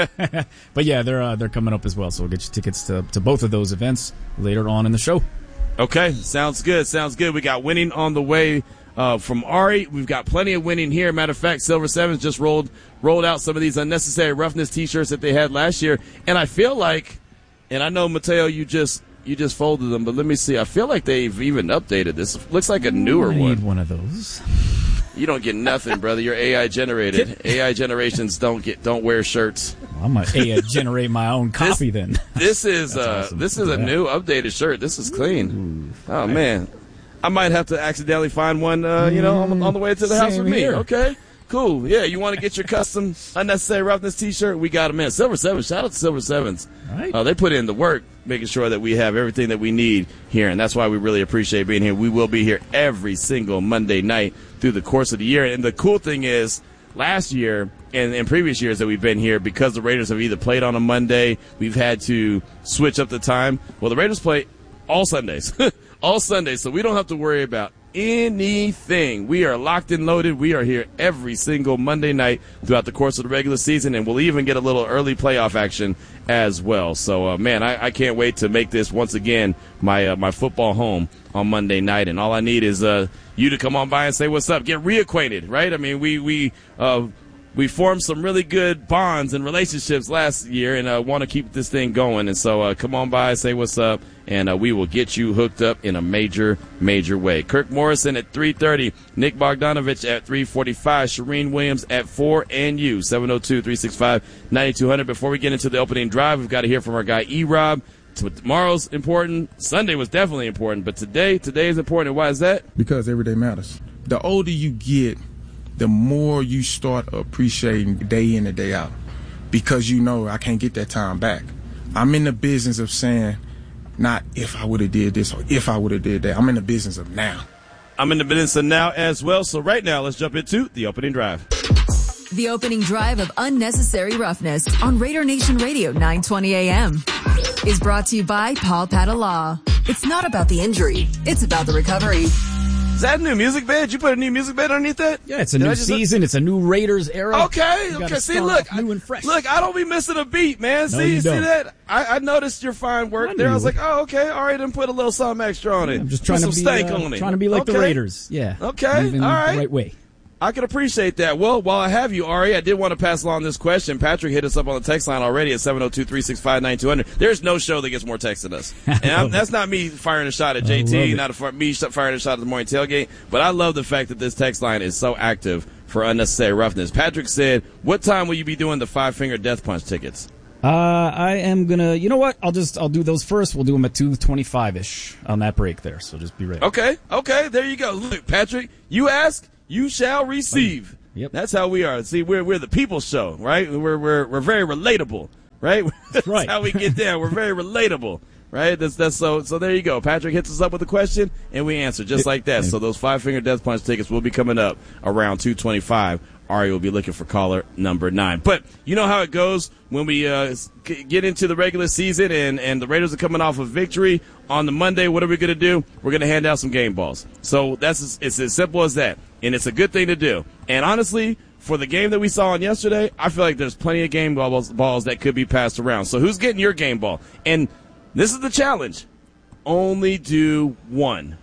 but yeah, they're coming up as well. So we'll get you tickets to both of those events later on in the show. Okay, sounds good. We got winning on the way. From Ari, we've got plenty of winning here. Matter of fact, Silver Sevens just rolled out some of these unnecessary roughness T-shirts that they had last year, and I feel like, and I know Mateo, you just folded them, but let me see. I feel like they've even updated this. Looks like a newer one. I need one of those. You don't get nothing, brother. You're AI generated. AI generations don't wear shirts. Well, I'm gonna AI generate my own copy then. This is awesome. This is a new updated shirt. This is clean. Oh man. I might have to accidentally find one, on the way to the house with me. Here. Okay, cool. Yeah, you want to get your custom Unnecessary Roughness T-shirt? We got them in. Silver Sevens. Shout out to Silver Sevens. Right. They put in the work, making sure that we have everything that we need here, and that's why we really appreciate being here. We will be here every single Monday night through the course of the year. And the cool thing is, last year and in previous years that we've been here, because the Raiders have either played on a Monday, we've had to switch up the time. Well, the Raiders play all Sundays. All Sunday, so we don't have to worry about anything. We are locked and loaded. We are here every single Monday night throughout the course of the regular season, and we'll even get a little early playoff action as well. So, man, I can't wait to make this once again my football home on Monday night, and all I need is you to come on by and say what's up, get reacquainted, right? I mean, we formed some really good bonds and relationships last year, and want to keep this thing going. And so come on by, say what's up, and we will get you hooked up in a major, major way. Kirk Morrison at 3:30, Nick Bogdanovich at 3:45, Shireen Williams at 4, and you, 702-365-9200. Before we get into the opening drive, we've got to hear from our guy E-Rob. Tomorrow's important. Sunday was definitely important, but today is important. Why is that? Because every day matters. The older you get, the more you start appreciating day in and day out, because I can't get that time back. I'm in the business of saying, not if I would have did this or if I would have did that. I'm in the business of now. I'm in the business of now as well. So right now, let's jump into the opening drive. The opening drive of Unnecessary Roughness on Raider Nation Radio 920 AM is brought to you by Paul Padala. It's not about the injury. It's about the recovery. Is that a new music bed? You put a new music bed underneath that? Yeah, it's a new season. It's a new Raiders era. Okay. See, look, new and fresh. Look, I don't be missing a beat, man. No, see that? I noticed your fine work there. I was like, oh, okay. All right, then put a little something extra on it. I'm just trying to be stank on it. Trying to be like the Raiders. Yeah. Okay. Moving all right. the right way. I can appreciate that. Well, while I have you, Ari, I did want to pass along this question. Patrick hit us up on the text line already at 702-365-9200. There's no show that gets more texts than us. And that's not me firing a shot at JT, not me firing a shot at the morning tailgate, but I love the fact that this text line is so active for Unnecessary Roughness. Patrick said, what time will you be doing the 5 Finger Death Punch tickets? I am gonna. You know what? I'll do those first. We'll do them at 2:25ish on that break there. So just be ready. Okay. There you go. Look, Patrick, you ask, you shall receive. Yep. That's how we are. See, we're the people's show, right? We're very relatable, right? That's right. how we get down. We're very relatable, right? That's so there you go. Patrick hits us up with a question and we answer just like that. So those 5-finger death punch tickets will be coming up around 2:25. Ari will be looking for caller number 9. But you know how it goes when we get into the regular season and the Raiders are coming off a victory on the Monday. What are we going to do? We're going to hand out some game balls. So it's as simple as that. And it's a good thing to do. And honestly, for the game that we saw on yesterday, I feel like there's plenty of game balls that could be passed around. So who's getting your game ball? And this is the challenge. Only do one.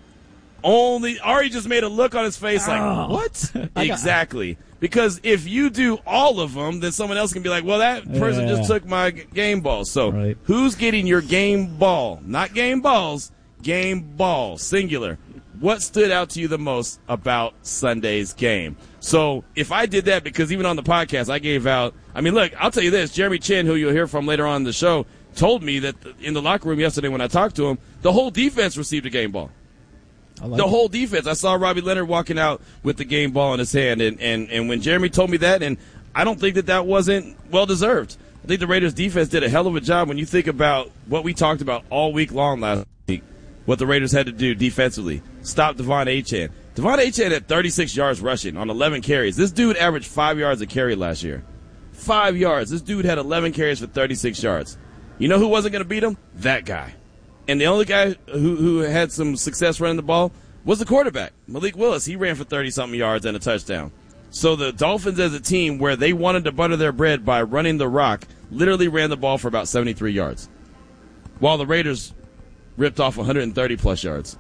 Ari just made a look on his face like, what? Exactly. Because if you do all of them, then someone else can be like, well, that person just took my game ball. So who's getting your game ball? Not game balls, game ball, singular. What stood out to you the most about Sunday's game? So if I did that, because even on the podcast, I gave out, look, I'll tell you this, Jeremy Chin, who you'll hear from later on in the show, told me that in the locker room yesterday when I talked to him, the whole defense received a game ball. Whole defense. I saw Robbie Leonard walking out with the game ball in his hand, and when Jeremy told me that, and I don't think that wasn't well-deserved. I think the Raiders' defense did a hell of a job when you think about what we talked about all week long last week, what the Raiders had to do defensively. Stop Devon Achane. Devon Achane had 36 yards rushing on 11 carries. This dude averaged 5 yards a carry last year. 5 yards. This dude had 11 carries for 36 yards. You know who wasn't going to beat him? That guy. And the only guy who had some success running the ball was the quarterback, Malik Willis. He ran for 30-something yards and a touchdown. So the Dolphins as a team, where they wanted to butter their bread by running the rock, literally ran the ball for about 73 yards, while the Raiders ripped off 130-plus yards.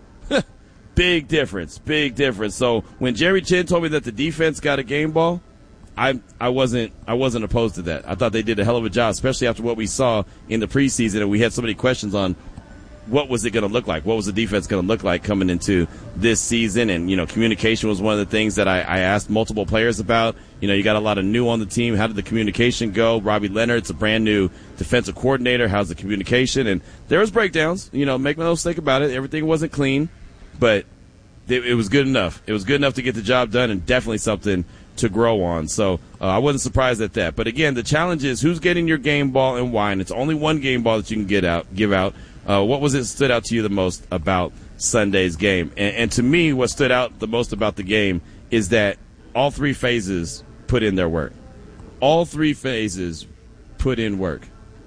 Big difference. So when Jerry Chin told me that the defense got a game ball, I wasn't opposed to that. I thought they did a hell of a job, especially after what we saw in the preseason, and we had so many questions on what was it going to look like? What was the defense going to look like coming into this season? And, communication was one of the things that I asked multiple players about. You got a lot of new on the team. How did the communication go? Robbie Leonard's a brand new defensive coordinator. How's the communication? And there was breakdowns. Make no mistake about it. Everything wasn't clean, but it was good enough. It was good enough to get the job done, and definitely something to grow on. So I wasn't surprised at that. But again, the challenge is who's getting your game ball and why. And it's only one game ball that you can give out. What was it stood out to you the most about Sunday's game? And to me, what stood out the most about the game is that all three phases put in their work. All three phases put in work.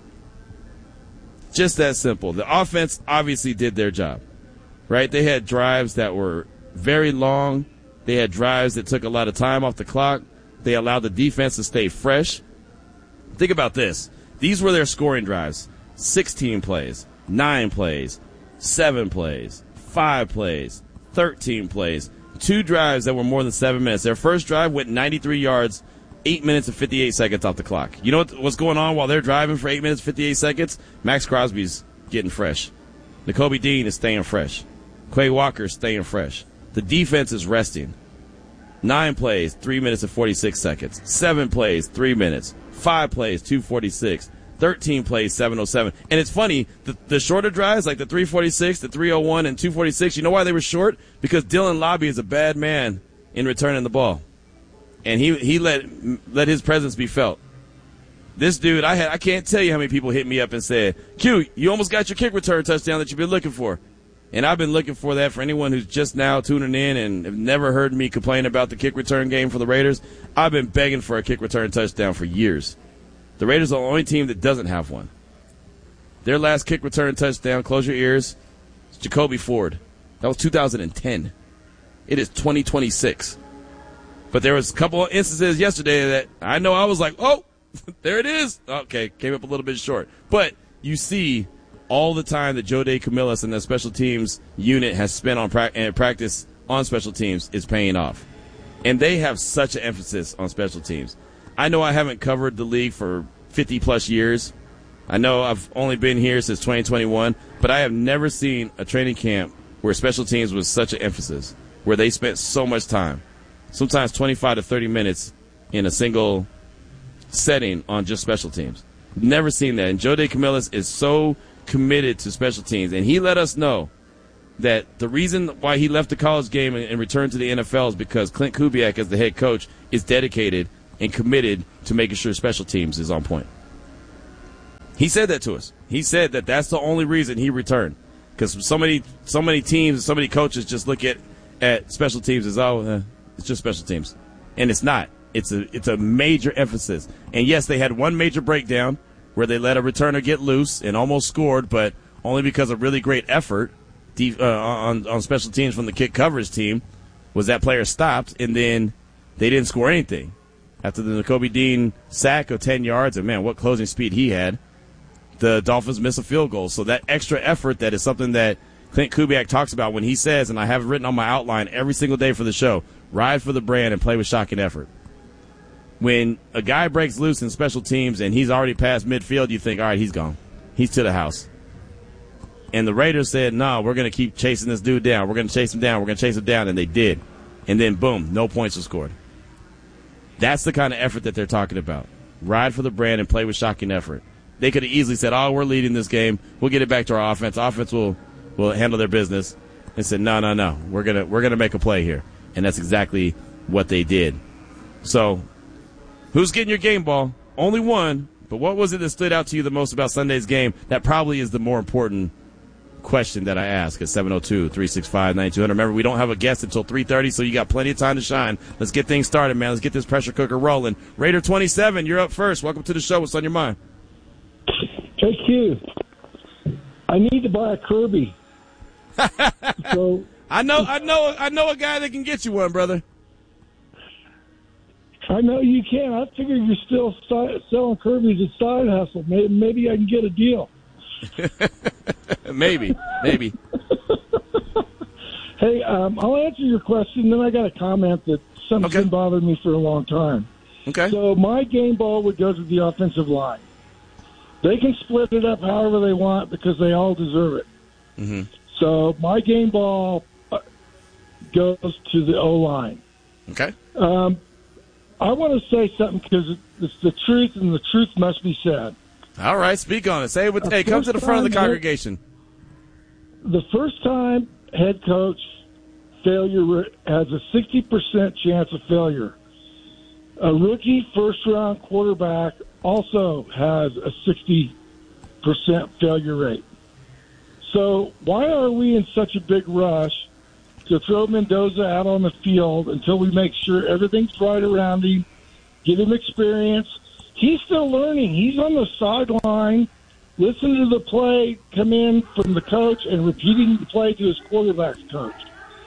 Just that simple. The offense obviously did their job, right? They had drives that were very long. They had drives that took a lot of time off the clock. They allowed the defense to stay fresh. Think about this. These were their scoring drives. 16 plays. 9 plays, 7 plays, 5 plays, 13 plays, 2 drives that were more than 7 minutes. Their first drive went 93 yards, 8 minutes and 58 seconds off the clock. You know what's going on while they're driving for 8 minutes, 58 seconds? Max Crosby's getting fresh. Nakobe Dean is staying fresh. Quay Walker's staying fresh. The defense is resting. 9 plays, 3 minutes and 46 seconds. 7 plays, 3 minutes. 5 plays, 2:46. 13 plays, 7:07. And it's funny, the shorter drives, like the 3:46, the 3:01, and 2:46, you know why they were short? Because Dylan Lobby is a bad man in returning the ball. And he let his presence be felt. This dude, I can't tell you how many people hit me up and said, Q, you almost got your kick return touchdown that you've been looking for. And I've been looking for that for anyone who's just now tuning in and have never heard me complain about the kick return game for the Raiders. I've been begging for a kick return touchdown for years. The Raiders are the only team that doesn't have one. Their last kick return touchdown, close your ears, it's Jacoby Ford. That was 2010. It is 2026. But there was a couple of instances yesterday that I know I was like, oh, there it is. Okay, came up a little bit short. But you see all the time that Joe DeCamillis and the special teams unit has spent on practice on special teams is paying off. And they have such an emphasis on special teams. I know I haven't covered the league for 50-plus years. I know I've only been here since 2021, but I have never seen a training camp where special teams was such an emphasis, where they spent so much time, sometimes 25 to 30 minutes in a single setting on just special teams. Never seen that. And Joe DeCamillis is so committed to special teams. And he let us know that the reason why he left the college game and returned to the NFL is because Clint Kubiak, as the head coach, is dedicated and committed to making sure special teams is on point. He said that to us. He said that that's the only reason he returned. Because so many teams, so many coaches just look at special teams as, it's just special teams. And it's not. It's a major emphasis. And yes, they had one major breakdown where they let a returner get loose and almost scored, but only because of really great effort on special teams from the kick coverage team was that player stopped, and then they didn't score anything. After the Nakobe Dean sack of 10 yards, and man, what closing speed he had, the Dolphins missed a field goal. So that extra effort, that is something that Clint Kubiak talks about when he says, and I have it written on my outline every single day for the show, ride for the brand and play with shocking effort. When a guy breaks loose in special teams and he's already past midfield, you think, all right, he's gone. He's to the house. And the Raiders said, no, we're going to keep chasing this dude down. We're going to chase him down. We're going to chase him down. And they did. And then, boom, no points were scored. That's the kind of effort that they're talking about. Ride for the brand and play with shocking effort. They could have easily said, we're leading this game. We'll get it back to our offense. Offense will handle their business. And said, no. We're gonna make a play here. And that's exactly what they did. So, who's getting your game ball? Only one. But what was it that stood out to you the most about Sunday's game? That probably is the more important question that I ask at 702-365-9200. Remember, we don't have a guest until 3:30, so you got plenty of time to shine. Let's get things started, man. Let's get this pressure cooker rolling. Raider 27, you're up first. Welcome to the show. What's on your mind? Hey, Q. I need to buy a Kirby. So I know a guy that can get you one, brother. I know you can. I figure you're still selling Kirby's a side hustle. Maybe I can get a deal. Maybe. Hey, I'll answer your question, then I got a comment that something's been bothering me for a long time. Okay. So my game ball would go to the offensive line. They can split it up however they want because they all deserve it. Mm-hmm. So my game ball goes to the O-line. Okay. I want to say something because it's the truth, and the truth must be said. All right, speak on it. Say it. Hey, come to the front of the congregation. The first time head coach failure has a 60% chance of failure. A rookie first-round quarterback also has a 60% failure rate. So why are we in such a big rush to throw Mendoza out on the field until we make sure everything's right around him, get him experience? He's still learning. He's on the sideline, listening to the play come in from the coach and repeating the play to his quarterback's coach.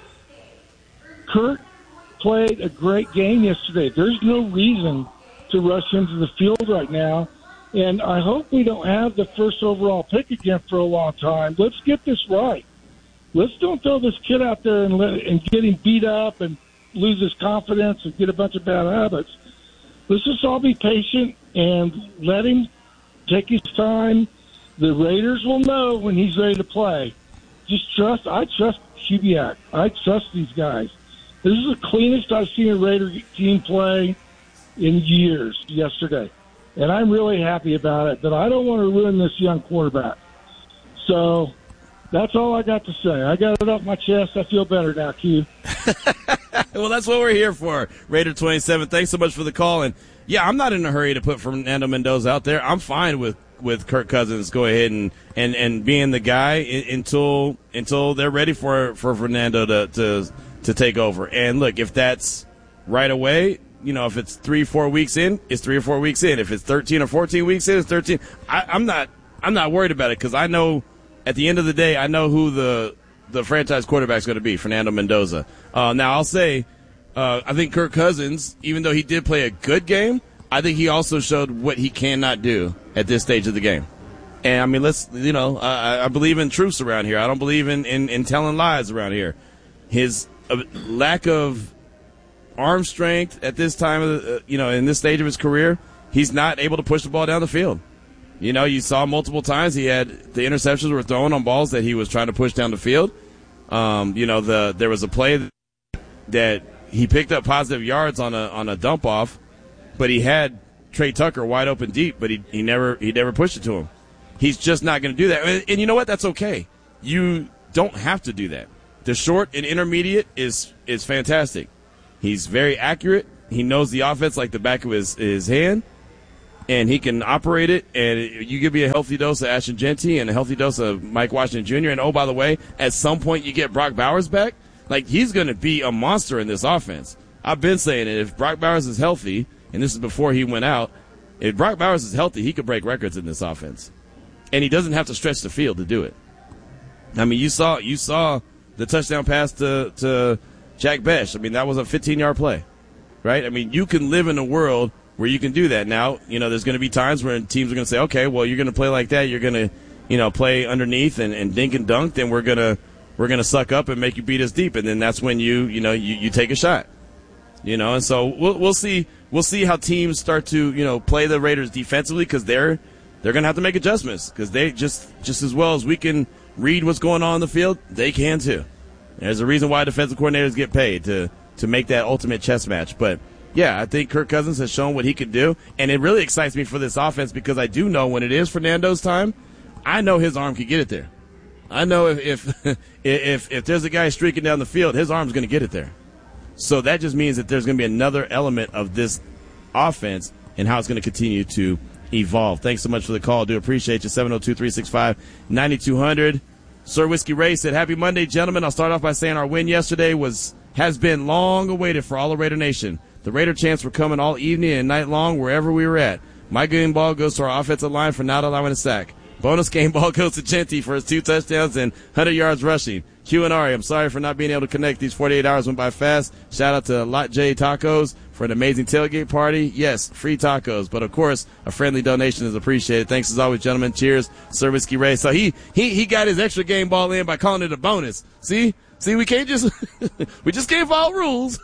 Kurt played a great game yesterday. There's no reason to rush into the field right now, and I hope we don't have the first overall pick again for a long time. Let's get this right. Let's don't throw this kid out there and get him beat up and lose his confidence and get a bunch of bad habits. Let's just all be patient and let him take his time. The Raiders will know when he's ready to play. I trust Kubiak. I trust these guys. This is the cleanest I've seen a Raider team play in years yesterday. And I'm really happy about it, but I don't want to ruin this young quarterback. So that's all I got to say. I got it off my chest. I feel better now, Q. Well, that's what we're here for. Raider 27, thanks so much for the call. And, yeah, I'm not in a hurry to put Fernando Mendoza out there. I'm fine with Kirk Cousins go ahead and being the guy until they're ready for Fernando to take over. And, look, if that's right away, if it's 3-4 weeks in, it's 3 or 4 weeks in. If it's 13 or 14 weeks in, it's 13. I'm not worried about it because I know at the end of the day, I know who the franchise quarterback is going to be, Fernando Mendoza. Now, I'll say, I think Kirk Cousins, even though he did play a good game, I think he also showed what he cannot do at this stage of the game. And, I mean, I believe in truths around here. I don't believe in telling lies around here. His lack of arm strength at this time of in this stage of his career, he's not able to push the ball down the field. You saw multiple times the interceptions were thrown on balls that he was trying to push down the field. There was a play that he picked up positive yards on a dump off, but he had Trey Tucker wide open deep, but he never pushed it to him. He's just not going to do that. And you know what? That's okay. You don't have to do that. The short and intermediate is fantastic. He's very accurate. He knows the offense like the back of his hand, and he can operate it. And you give me a healthy dose of Ashton Jeanty and a healthy dose of Mike Washington Jr. And, oh, by the way, at some point you get Brock Bowers back. Like, he's going to be a monster in this offense. I've been saying it. If Brock Bowers is healthy, and this is before he went out, if Brock Bowers is healthy, he could break records in this offense. And he doesn't have to stretch the field to do it. I mean, you saw the touchdown pass to Jack Besh. I mean, that was a 15-yard play, right? I mean, you can live in a world where you can do that. Now, there's going to be times where teams are going to say, okay, well, you're going to play like that. You're going to, play underneath and dink and dunk. Then we're going to suck up and make you beat us deep. And then that's when you take a shot, and so we'll see how teams start to, play the Raiders defensively, because they're going to have to make adjustments, because they just as well as we can read what's going on in the field, they can too. There's a reason why defensive coordinators get paid to make that ultimate chess match. But, yeah, I think Kirk Cousins has shown what he could do, and it really excites me for this offense, because I do know when it is Fernando's time, I know his arm can get it there. I know if there's a guy streaking down the field, his arm's going to get it there. So that just means that there's going to be another element of this offense and how it's going to continue to evolve. Thanks so much for the call. Do appreciate you. 702-365-9200. Sir Whiskey Ray said, happy Monday, gentlemen. I'll start off by saying our win yesterday has been long awaited for all of Raider Nation. The Raider chants were coming all evening and night long wherever we were at. My game ball goes to our offensive line for not allowing a sack. Bonus game ball goes to Jeanty for his 2 touchdowns and 100 yards rushing. Q and Ari, I'm sorry for not being able to connect. These 48 hours went by fast. Shout out to Lot J Tacos for an amazing tailgate party. Yes, free tacos, but of course, a friendly donation is appreciated. Thanks as always, gentlemen. Cheers, Sir Whiskey Ray. So he got his extra game ball in by calling it a bonus. See, we can't just we just can't follow rules.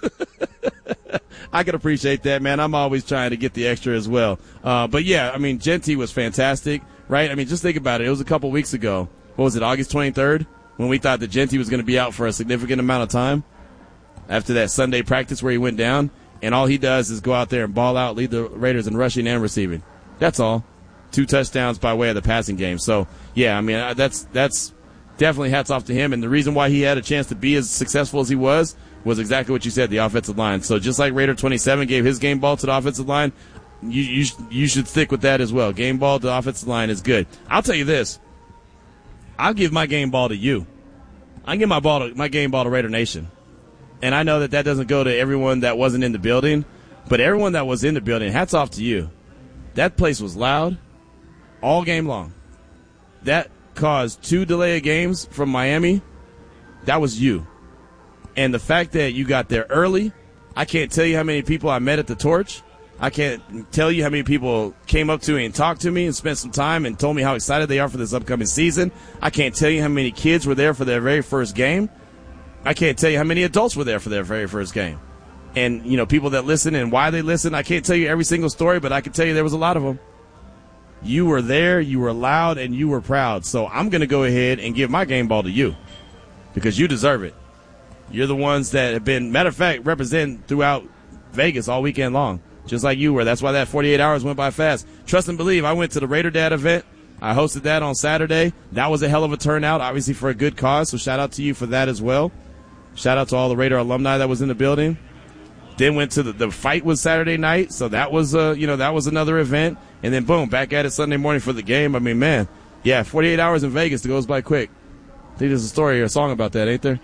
I can appreciate that, man. I'm always trying to get the extra as well. But yeah, I mean, Jeanty was fantastic, right? I mean, just think about it. It was a couple weeks ago. What was it, August 23rd? When we thought that Jeanty was going to be out for a significant amount of time after that Sunday practice where he went down, and all he does is go out there and ball out, lead the Raiders in rushing and receiving. That's all. 2 touchdowns by way of the passing game. So, yeah, I mean, that's definitely hats off to him, and the reason why he had a chance to be as successful as he was exactly what you said, the offensive line. So just like Raider 27 gave his game ball to the offensive line, you should stick with that as well. Game ball to the offensive line is good. I'll tell you this. I'll give my game ball to you. I give my game ball to Raider Nation. And I know that doesn't go to everyone that wasn't in the building, but everyone that was in the building, hats off to you. That place was loud all game long. That caused 2 delay of games from Miami. That was you. And the fact that you got there early, I can't tell you how many people I met at the Torch. I can't tell you how many people came up to me and talked to me and spent some time and told me how excited they are for this upcoming season. I can't tell you how many kids were there for their very first game. I can't tell you how many adults were there for their very first game. And, people that listen and why they listen, I can't tell you every single story, but I can tell you there was a lot of them. You were there, you were loud, and you were proud. So I'm going to go ahead and give my game ball to you because you deserve it. You're the ones that have been, matter of fact, representing throughout Vegas all weekend long. Just like you were. That's why that 48 hours went by fast. Trust and believe, I went to the Raider Dad event. I hosted that on Saturday. That was a hell of a turnout, obviously for a good cause, so shout out to you for that as well. Shout out to all the Raider alumni that was in the building. Then went to the fight was Saturday night, so that was that was another event. And then boom, back at it Sunday morning for the game. I mean, man, yeah, 48 hours in Vegas, it goes by quick. I think there's a story or a song about that, ain't there?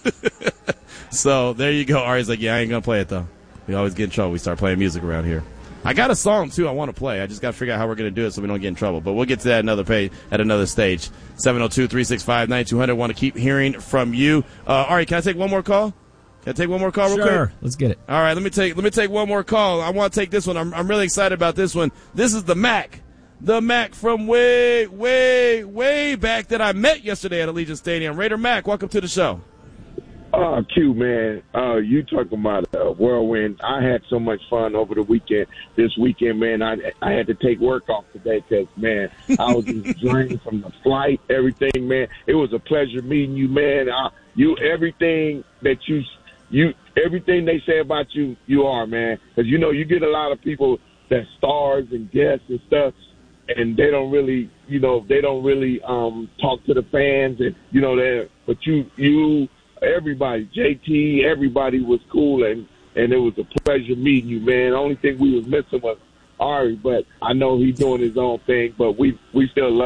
So there you go. Ari's like, yeah, I ain't gonna play it though. We always get in trouble. We start playing music around here. I got a song, too, I want to play. I just got to figure out how we're going to do it so we don't get in trouble. But we'll get to that at another stage. 702-365-9200. Want to keep hearing from you. Ari, can I take one more call? Can I take one more call real quick? Sure. Let's get it. All right, let me take one more call. I want to take this one. I'm really excited about this one. This is the Mac. The Mac from way, way, way back that I met yesterday at Allegiant Stadium. Raider Mac, welcome to the show. Q, man, you talking about a whirlwind. I had so much fun over the weekend. This weekend, man, I had to take work off today because, man, I was just drained from the flight, everything, man. It was a pleasure meeting you, man. Everything that everything they say about you, you are, man. Because, you get a lot of people that's stars and guests and stuff, and they don't really talk to the fans, and but you everybody, JT, everybody was cool, and it was a pleasure meeting you, man. The only thing we was missing was Ari, but I know he's doing his own thing, but we still love